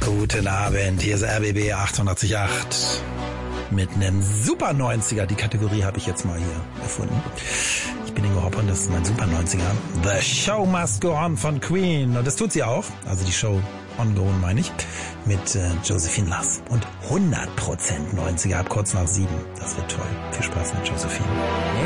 Guten Abend, hier ist RBB 888 mit einem Super 90er. Die Kategorie habe ich jetzt mal hier erfunden. Ich bin Ingo Hopper und das ist mein Super 90er. The Show Must Go On von Queen. Und das tut sie auch. Also die Show On Go On meine ich. Mit Josephine Lass. Und 100% 90er ab kurz nach 7. Das wird toll. Viel Spaß mit Josephine.